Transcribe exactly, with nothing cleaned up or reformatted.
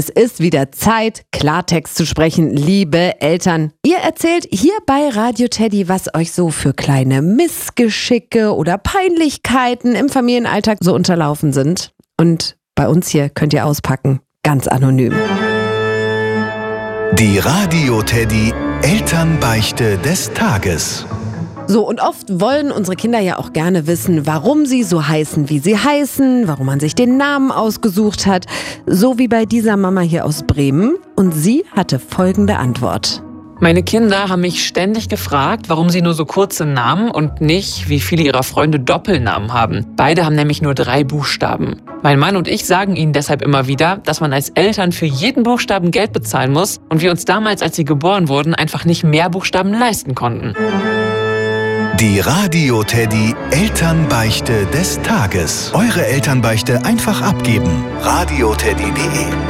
Es ist wieder Zeit, Klartext zu sprechen, liebe Eltern. Ihr erzählt hier bei Radio Teddy, was euch so für kleine Missgeschicke oder Peinlichkeiten im Familienalltag so unterlaufen sind. Und bei uns hier könnt ihr auspacken, ganz anonym. Die Radio Teddy Elternbeichte des Tages. So, und oft wollen unsere Kinder ja auch gerne wissen, warum sie so heißen, wie sie heißen, warum man sich den Namen ausgesucht hat. So wie bei dieser Mama hier aus Bremen. Und sie hatte folgende Antwort. Meine Kinder haben mich ständig gefragt, warum sie nur so kurze Namen und nicht, wie viele ihrer Freunde, Doppelnamen haben. Beide haben nämlich nur drei Buchstaben. Mein Mann und ich sagen ihnen deshalb immer wieder, dass man als Eltern für jeden Buchstaben Geld bezahlen muss und wir uns damals, als sie geboren wurden, einfach nicht mehr Buchstaben leisten konnten. Die Radio Teddy Elternbeichte des Tages. Eure Elternbeichte einfach abgeben. radio teddy punkt de